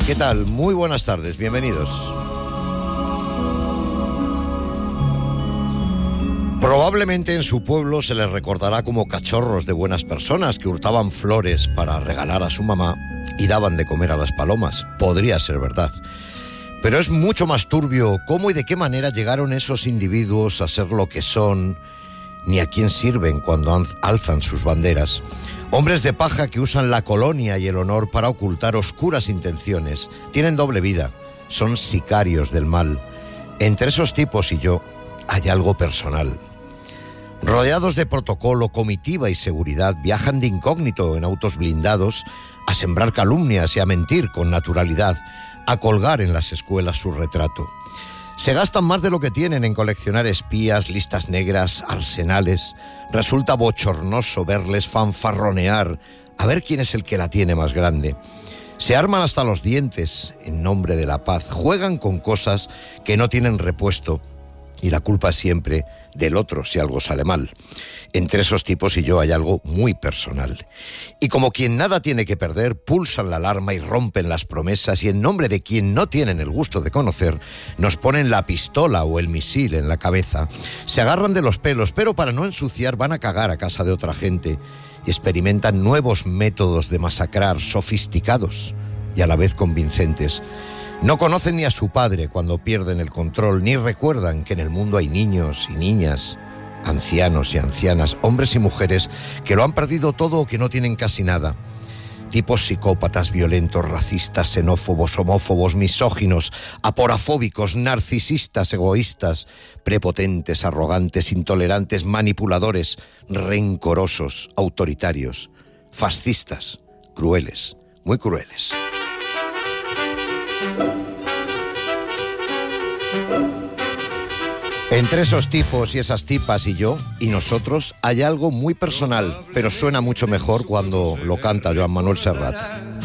¿Qué tal? Muy buenas tardes, bienvenidos. Probablemente en su pueblo se les recordará como cachorros de buenas personas que hurtaban flores para regalar a su mamá y daban de comer a las palomas. Podría ser verdad. Pero es mucho más turbio cómo y de qué manera llegaron esos individuos a ser lo que son, ni a quién sirven cuando alzan sus banderas. Hombres de paja que usan la colonia y el honor para ocultar oscuras intenciones. Tienen doble vida, son sicarios del mal. Entre esos tipos y yo hay algo personal. Rodeados de protocolo, comitiva y seguridad, viajan de incógnito en autos blindados a sembrar calumnias y a mentir con naturalidad, a colgar en las escuelas su retrato. Se gastan más de lo que tienen en coleccionar espías, listas negras, arsenales. Resulta bochornoso verles fanfarronear, a ver quién es el que la tiene más grande. Se arman hasta los dientes en nombre de la paz, juegan con cosas que no tienen repuesto y la culpa es siempre del otro si algo sale mal. Entre esos tipos y yo hay algo muy personal. Y como quien nada tiene que perder, pulsan la alarma y rompen las promesas y en nombre de quien no tienen el gusto de conocer, nos ponen la pistola o el misil en la cabeza. Se agarran de los pelos, pero para no ensuciar van a cagar a casa de otra gente y experimentan nuevos métodos de masacrar sofisticados y a la vez convincentes. No conocen ni a su padre cuando pierden el control, ni recuerdan que en el mundo hay niños y niñas, ancianos y ancianas, hombres y mujeres que lo han perdido todo o que no tienen casi nada. Tipos psicópatas, violentos, racistas, xenófobos, homófobos, misóginos, aporafóbicos, narcisistas, egoístas, prepotentes, arrogantes, intolerantes, manipuladores, rencorosos, autoritarios, fascistas, crueles, muy crueles. Entre esos tipos y esas tipas y yo y nosotros hay algo muy personal, pero suena mucho mejor cuando lo canta Joan Manuel Serrat.